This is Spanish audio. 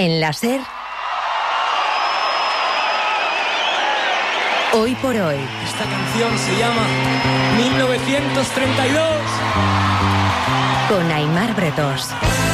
En la SER, Hoy por Hoy. Esta canción se llama 1932. Con Aimar Bretós.